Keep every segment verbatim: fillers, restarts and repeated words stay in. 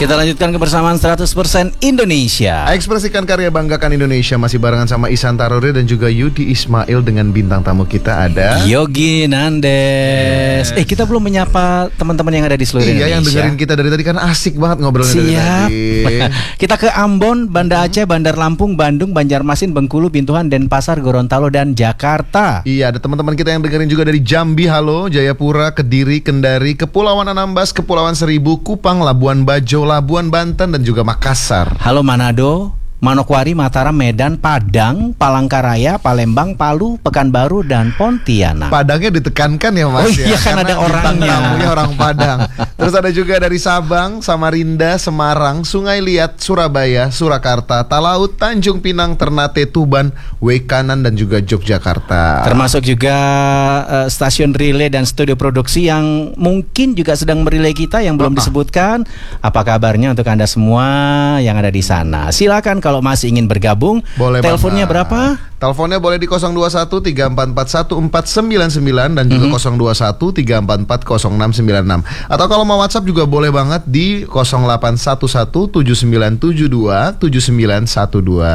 Kita lanjutkan kebersamaan seratus persen Indonesia. Ekspresikan karya, banggakan Indonesia. Masih barengan sama Ihsan Taruri dan juga Yudi Ismail. Dengan bintang tamu kita ada Yogi Nandes. Eh, kita belum menyapa teman-teman yang ada di seluruh iya, Indonesia. Iya, yang dengerin kita dari tadi kan asik banget ngobrolnya dari Siap. tadi. Kita ke Ambon, Banda Aceh, Bandar Lampung, Bandung, Banjarmasin, Bengkulu, Bintuhan, Denpasar, Gorontalo, dan Jakarta. Iya, ada teman-teman kita yang dengerin juga dari Jambi, halo, Jayapura, Kediri, Kendari, Kepulauan Anambas, Kepulauan Seribu, Kupang, Labuan Bajo, Labuan Banten, dan juga Makassar. Halo Manado, Manokwari, Mataram, Medan, Padang, Palangkaraya, Palembang, Palu, Pekanbaru, dan Pontianak. Padangnya ditekankan ya Mas. Oh iya, ya? kan Karena ada orangnya. tamunya orang Padang. Terus ada juga dari Sabang, Samarinda, Semarang, Sungai Liat, Surabaya, Surakarta, Talaut, Tanjung Pinang, Ternate, Tuban, Wekanan, dan juga Yogyakarta. Termasuk juga uh, stasiun relay dan studio produksi yang mungkin juga sedang merelay kita yang belum Ah. disebutkan. Apa kabarnya untuk Anda semua yang ada di sana? Silakan kalau masih ingin bergabung. Boleh Teleponnya banget. berapa? Teleponnya boleh di nol dua satu tiga empat empat satu empat sembilan sembilan dan juga Mm-hmm. nol dua satu tiga empat empat nol enam sembilan enam. Atau kalau mau WhatsApp juga boleh banget di nol delapan satu satu tujuh sembilan tujuh dua tujuh sembilan satu dua.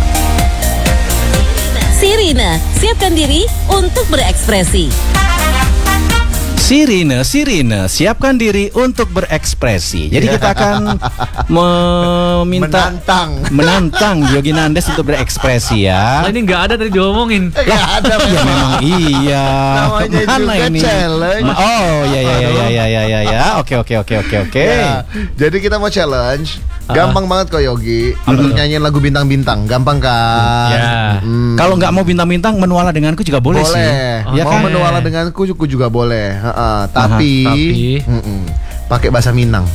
Sirina, siapkan diri untuk berekspresi. Sirine, Sirine, siapkan diri untuk berekspresi. Jadi kita akan meminta Menantang. menantang Yogi Nandes untuk berekspresi ya. Nah, ini nggak ada tadi diomongin. Nggak ada Ya memang iya. Namanya Mana juga ini? challenge. Ma- Oh ya ya ya ya ya ya ya ya. Oke oke oke oke oke. Ya, jadi kita mau challenge. Gampang banget kok Yogi untuk nyanyiin lagu bintang-bintang. Gampang kan? Ya. Hmm. Kalau nggak mau bintang-bintang, menuala denganku juga boleh, sih. Boleh. Ya Mau kan? menuala denganku aku juga boleh. Heeh, tapi, tapi- mm-mm. pakai bahasa Minang.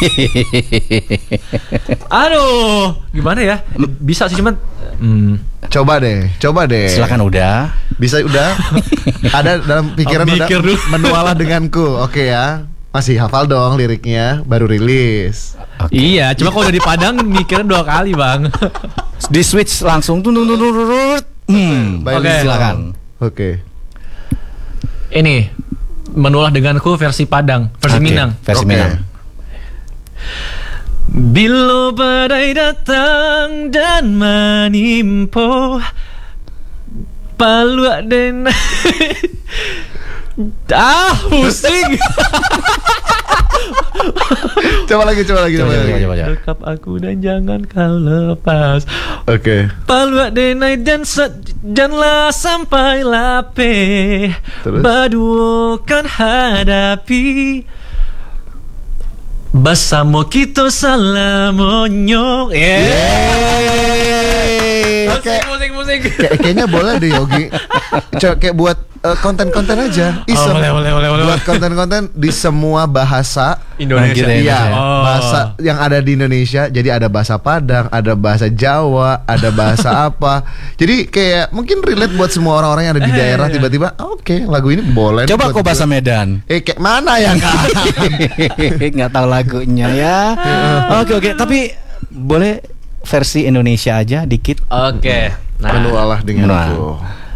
Aduh, gimana ya? Bisa sih cuman hmm. Coba deh, coba deh. Silakan udah. Bisa udah? Ada dalam pikiran Oh, udah mikir dulu. menuala denganku. Oke ya. Masih hafal dong liriknya, baru rilis. Iya, cuma kalau udah di Padang mikirnya dua kali, Bang. Di switch langsung tun tun tun tun, tun, tun. Hmm. Baik, Oke. Silakan. Oke. Ini menulah denganku versi Padang, versi Oke, Minang. Versi Oke. Minang. Bila badai datang dan menimpa Palu den Ah, pusing. Coba lagi, coba lagi, coba, Coba, lagi. coba, coba, coba. Dekap aku dan jangan kau lepas. Oke. Palu denai dan se- janganlah sampai lape. Terus? Berdua kan hadapi. Bersama kita salamonyong. Yeay. Musik, Kayak- musik, musik. Kayak- kayaknya boleh deh Yogi. Coba kayak buat eh, konten-konten aja. Iseng. boleh, boleh, boleh, boleh. Buat konten-konten di semua bahasa Indonesia. Nah, gitu ya. Iya, Oh. bahasa yang ada di Indonesia. Jadi ada bahasa Padang, ada bahasa Jawa, ada bahasa apa. Jadi kayak mungkin relate buat semua orang-orang yang ada di Eh, daerah. iya. Tiba-tiba, oke, lagu ini boleh. nih Coba buat kok bahasa gue. Medan. Eh, kayak mana ya Kak? Nggak tahu lagunya ya. Oke oke. Tapi boleh versi Indonesia aja dikit. Oke. Nah, Menualah denganku. Menua.